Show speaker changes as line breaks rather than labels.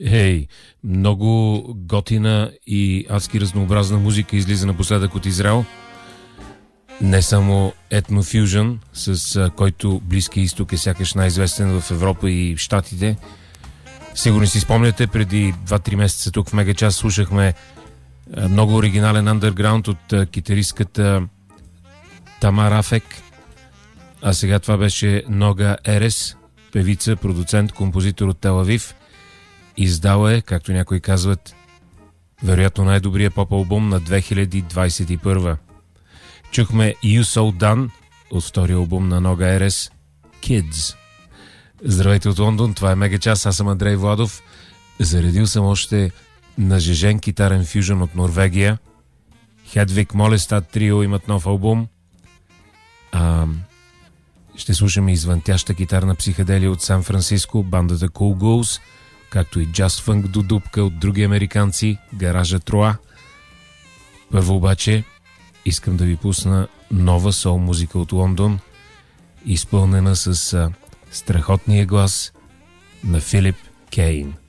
Много готина и адски разнообразна музика излиза напоследък от Израел. Не само етнофюжън, с който Близкия изток е сякаш най-известен в Европа и в Щатите. Сигурно си спомняте, преди 2-3 месеца тук в Мегачас слушахме много оригинален андерграунд от китаристката Тамар Афек. А сега това беше Нога Ерес, певица, продуцент, композитор от Тел Авив. Издала е, както някои казват, вероятно най-добрия поп-албум на 2021. Чухме You So Done от втория албум на Нога Ерес, Kids. Здравейте от Лондон, това е Мегачас, аз съм Андрей Владов. Заредил съм още нажежен китарен фюжън от Норвегия. Хедвиг Молестад трио имат нов албум. Ще слушаме извънтяща китарна психоделия от Сан Франциско, бандата Cool Ghouls, както и джаз фънк до дупка от други американци, Гаража Троа. Първо обаче искам да ви пусна нова сол музика от Лондон, изпълнена с страхотния глас на Филип Кейн.